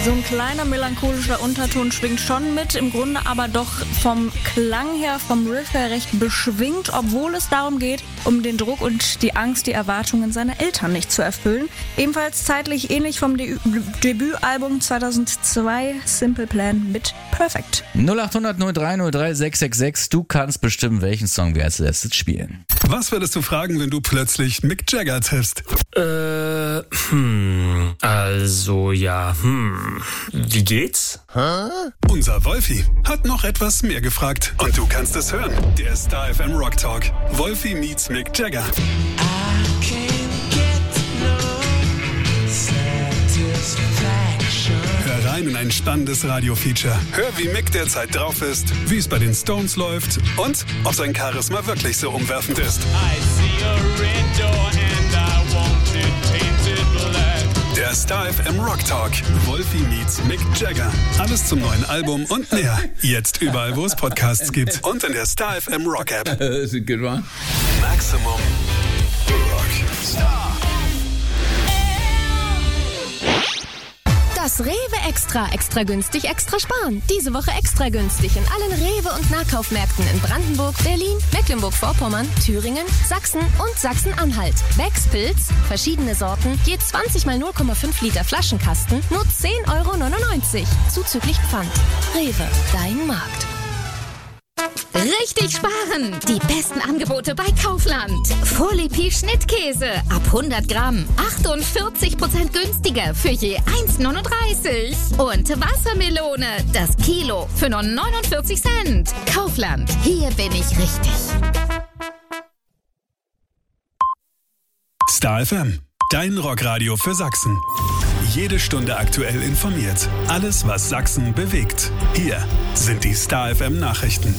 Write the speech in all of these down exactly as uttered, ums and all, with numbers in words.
So ein kleiner melancholischer Unterton schwingt schon mit, im Grunde aber doch vom Klang her, vom Riff her recht beschwingt, obwohl es darum geht, um den Druck und die Angst, die Erwartungen seiner Eltern nicht zu erfüllen. Ebenfalls zeitlich ähnlich vom De- Debütalbum zweitausendzwei, Simple Plan mit Perfect. null acht hundert null drei null drei sechs sechs sechs, du kannst bestimmen, welchen Song wir als letztes spielen. Was würdest du fragen, wenn du plötzlich Mick Jagger triffst? Äh, hm, also ja, hm, wie geht's? Hä? Unser Wolfi hat noch etwas mehr gefragt. Und du kannst es hören. Der Star F M Rock Talk. Wolfi meets Mick Jagger. Hör rein in ein spannendes Radio-Feature. Hör, wie Mick derzeit drauf ist, wie es bei den Stones läuft und ob sein Charisma wirklich so umwerfend ist. Der Star F M Rock Talk. Wolfi meets Mick Jagger. Alles zum neuen Album und mehr. Jetzt überall, wo es Podcasts gibt. Und in der Star F M Rock App. That's a good one. Maximum Rock Star. Das Rewe Extra, extra günstig, extra sparen. Diese Woche extra günstig in allen Rewe- und Nahkaufmärkten in Brandenburg, Berlin, Mecklenburg-Vorpommern, Thüringen, Sachsen und Sachsen-Anhalt. Becks Pilz, verschiedene Sorten, je zwanzig mal null Komma fünf Liter Flaschenkasten, nur zehn Euro neunundneunzig. Zuzüglich Pfand. Rewe, dein Markt. Richtig sparen! Die besten Angebote bei Kaufland. Vorlepi Schnittkäse ab hundert Gramm. achtundvierzig Prozent günstiger für je eins neununddreißig. Und Wassermelone, das Kilo für nur neunundvierzig Cent. Kaufland, hier bin ich richtig. Star F M, dein Rockradio für Sachsen. Jede Stunde aktuell informiert. Alles, was Sachsen bewegt. Hier sind die Star F M Nachrichten.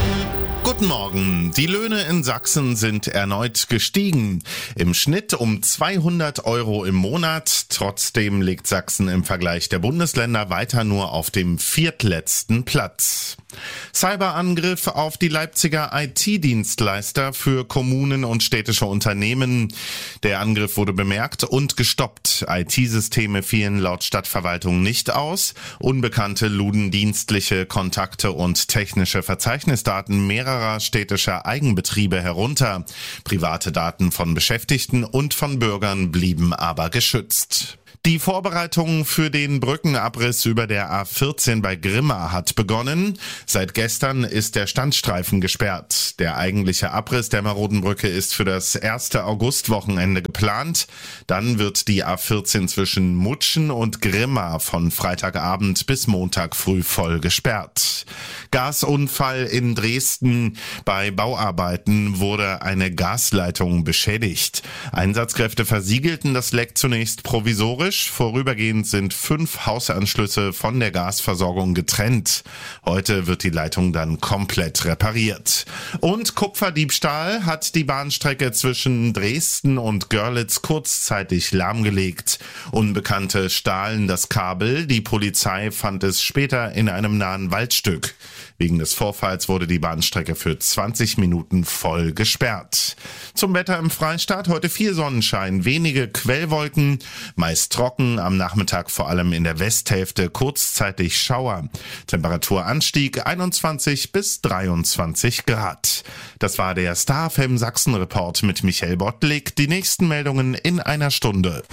Guten Morgen. Die Löhne in Sachsen sind erneut gestiegen. Im Schnitt um zweihundert Euro im Monat. Trotzdem liegt Sachsen im Vergleich der Bundesländer weiter nur auf dem viertletzten Platz. Cyberangriff auf die Leipziger I T-Dienstleister für Kommunen und städtische Unternehmen. Der Angriff wurde bemerkt und gestoppt. I T-Systeme fielen laut Stadtverwaltung nicht aus. Unbekannte luden dienstliche Kontakte und technische Verzeichnisdaten mehrerer städtischer Eigenbetriebe herunter. Private Daten von Beschäftigten und von Bürgern blieben aber geschützt. Die Vorbereitung für den Brückenabriss über der A vierzehn bei Grimma hat begonnen. Seit gestern ist der Standstreifen gesperrt. Der eigentliche Abriss der maroden Brücke ist für das erste Augustwochenende geplant. Dann wird die A vierzehn zwischen Mutschen und Grimma von Freitagabend bis Montag früh voll gesperrt. Gasunfall in Dresden. Bei Bauarbeiten wurde eine Gasleitung beschädigt. Einsatzkräfte versiegelten das Leck zunächst provisorisch. Vorübergehend sind fünf Hausanschlüsse von der Gasversorgung getrennt. Heute wird die Leitung dann komplett repariert. Und Kupferdiebstahl hat die Bahnstrecke zwischen Dresden und Görlitz kurzzeitig lahmgelegt. Unbekannte stahlen das Kabel. Die Polizei fand es später in einem nahen Waldstück. Wegen des Vorfalls wurde die Bahnstrecke für zwanzig Minuten voll gesperrt. Zum Wetter im Freistaat heute viel Sonnenschein, wenige Quellwolken, meist trocken, am Nachmittag vor allem in der Westhälfte kurzzeitig Schauer. Temperaturanstieg einundzwanzig bis dreiundzwanzig Grad. Das war der Star F M Sachsen Report mit Michael Bottlik. Die nächsten Meldungen in einer Stunde.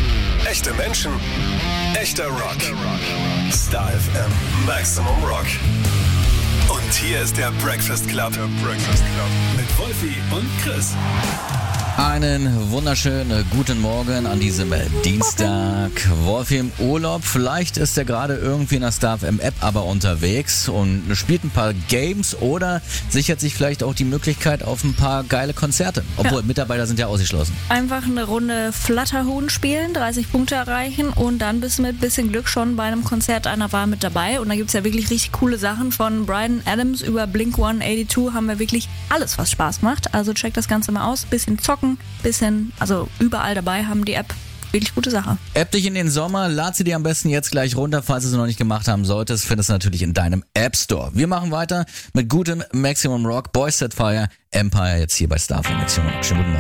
Echte Menschen, echter Rock. Star F M Maximum Rock. Und hier ist der Breakfast Club. Der Breakfast Club. Mit Wolfi und Chris. Einen wunderschönen guten Morgen an diesem Dienstag. Wolfi im Urlaub. Vielleicht ist er gerade irgendwie in der Star F M App aber unterwegs und spielt ein paar Games oder sichert sich vielleicht auch die Möglichkeit auf ein paar geile Konzerte. Obwohl, ja. Mitarbeiter sind ja ausgeschlossen. Einfach eine Runde Flatterhuhn spielen, dreißig Punkte erreichen und dann bist du mit bisschen Glück schon bei einem Konzert einer Wahl mit dabei. Und da gibt es ja wirklich richtig coole Sachen. Von Bryan Adams über Blink one eighty-two haben wir wirklich alles, was Spaß macht. Also check das Ganze mal aus. Bisschen zocken. Bisschen, also überall dabei haben die App. Wirklich gute Sache. App dich in den Sommer, lad sie dir am besten jetzt gleich runter, falls du sie noch nicht gemacht haben solltest, findest du natürlich in deinem App Store. Wir machen weiter mit gutem Maximum Rock, Boys Set Fire, Empire jetzt hier bei Star F M Maximum Rock. Schönen guten Morgen.